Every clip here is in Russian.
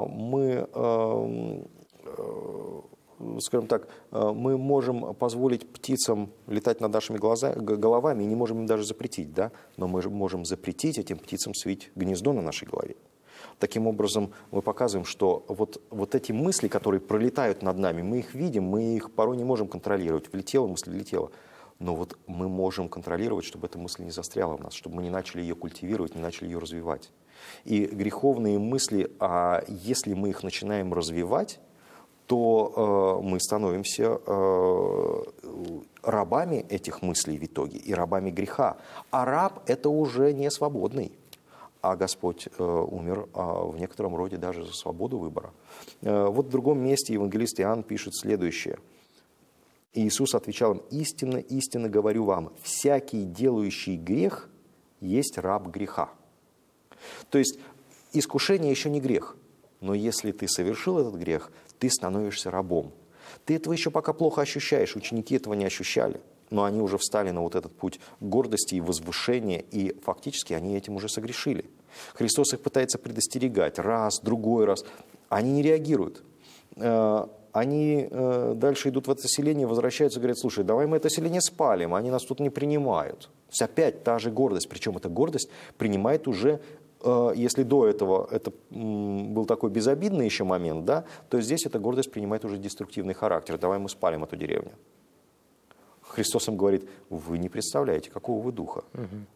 мы, скажем так, мы можем позволить птицам летать над нашими головами и не можем им даже запретить, да? Но мы можем запретить этим птицам свить гнездо на нашей голове. Таким образом, мы показываем, что вот эти мысли, которые пролетают над нами, мы их видим, мы их порой не можем контролировать. Влетела мысль, влетела. Но вот мы можем контролировать, чтобы эта мысль не застряла в нас, чтобы мы не начали ее культивировать, не начали ее развивать. И греховные мысли, если мы их начинаем развивать, то мы становимся рабами этих мыслей в итоге и рабами греха. А раб – это уже не свободный. А Господь умер в некотором роде даже за свободу выбора. Вот в другом месте евангелист Иоанн пишет следующее. Иисус отвечал им: «Истинно, истинно говорю вам, всякий, делающий грех, есть раб греха». То есть искушение еще не грех, но если ты совершил этот грех, ты становишься рабом. Ты этого еще пока плохо ощущаешь, ученики этого не ощущали. Но они уже встали на вот этот путь гордости и возвышения, и фактически они этим уже согрешили. Христос их пытается предостерегать раз, другой раз. Они не реагируют. Они дальше идут в это селение, возвращаются и говорят: слушай, давай мы это селение спалим, они нас тут не принимают. То есть опять та же гордость, причем эта гордость принимает уже, если до этого это был такой безобидный еще момент, да, то здесь эта гордость принимает уже деструктивный характер. Давай мы спалим эту деревню. Христос им говорит: вы не представляете, какого вы духа.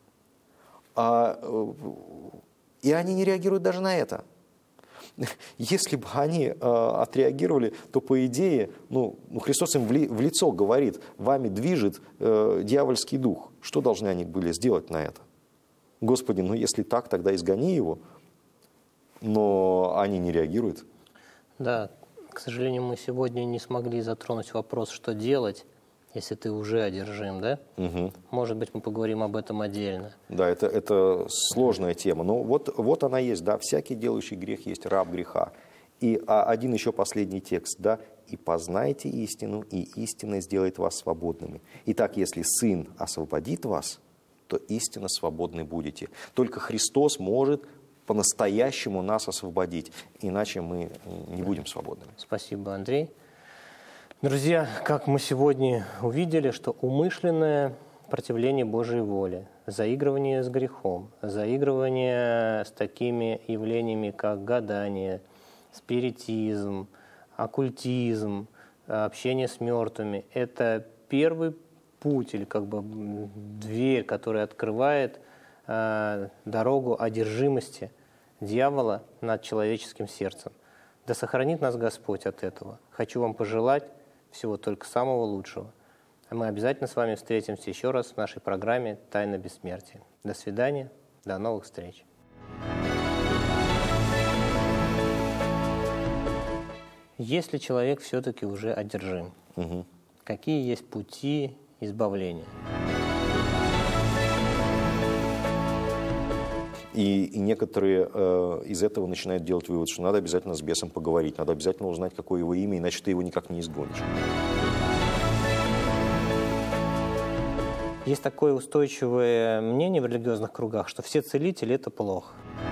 И они не реагируют даже на это. Если бы они отреагировали, то, по идее, Христос им в лицо говорит: вами движет дьявольский дух. Что должны они были сделать на это? Господи, если так, тогда изгони его. Но они не реагируют. Да, к сожалению, мы сегодня не смогли затронуть вопрос, что делать, если ты уже одержим, да? Угу. Может быть, мы поговорим об этом отдельно. Да, это сложная тема. Но вот она есть, да, всякий делающий грех есть раб греха. И один еще последний текст, да, и познайте истину, и истина сделает вас свободными. Итак, если Сын освободит вас, то истинно свободны будете. Только Христос может по-настоящему нас освободить, иначе мы не будем свободными. Спасибо, Андрей. Друзья, как мы сегодня увидели, что умышленное противление Божьей воле, заигрывание с грехом, заигрывание с такими явлениями, как гадание, спиритизм, оккультизм, общение с мертвыми – это первый путь или дверь, которая открывает дорогу одержимости дьявола над человеческим сердцем. Да сохранит нас Господь от этого. Хочу вам пожелать всего только самого лучшего. А мы обязательно с вами встретимся еще раз в нашей программе «Тайна бессмертия». До свидания, до новых встреч. Если человек все-таки уже одержим, какие есть пути избавления? И некоторые из этого начинают делать вывод, что надо обязательно с бесом поговорить, надо обязательно узнать, какое его имя, иначе ты его никак не изгонишь. Есть такое устойчивое мнение в религиозных кругах, что все целители – это плохо.